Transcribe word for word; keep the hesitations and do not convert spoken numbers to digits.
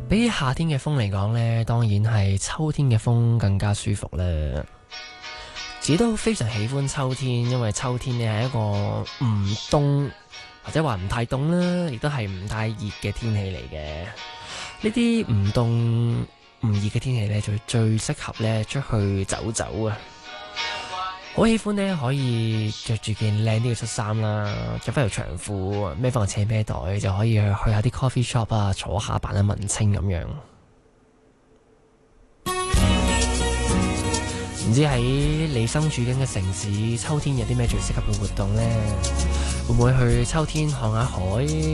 比起夏天嘅風嚟講呢，當然係秋天嘅風更加舒服啦。自己都非常喜歡秋天，因為秋天呢係一個唔凍或者話唔太凍啦，亦都係唔太熱嘅天氣嚟嘅。呢啲唔凍唔熱嘅天氣呢，就最適合呢出去走走啊！好喜歡呢，可以着住件靚啲嘅恤衫啦，着翻條長褲，孭翻個斜孭袋，就可以去去下啲 coffee shop 啊，坐下扮下文青咁樣。唔知喺你身處緊嘅城市，秋天有啲咩最適合嘅活動呢？會唔會去秋天看下海？